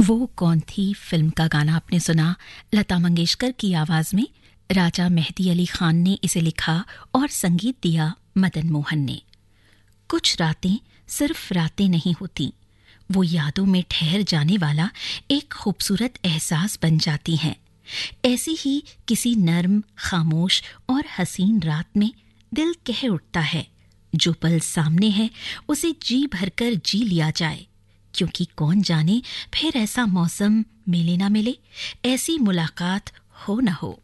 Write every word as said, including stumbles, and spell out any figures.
वो कौन थी फिल्म का गाना आपने सुना। लता मंगेशकर की आवाज में राजा मेहदी अली खान ने इसे लिखा और संगीत दिया मदन मोहन ने। कुछ रातें सिर्फ रातें नहीं होती, वो यादों में ठहर जाने वाला एक खूबसूरत एहसास बन जाती हैं। ऐसी ही किसी नर्म, खामोश और हसीन रात में दिल कह उठता है, जो पल सामने है उसे जी भरकर जी लिया जाए, क्योंकि कौन जाने फिर ऐसा मौसम मिले ना मिले, ऐसी मुलाकात हो न हो।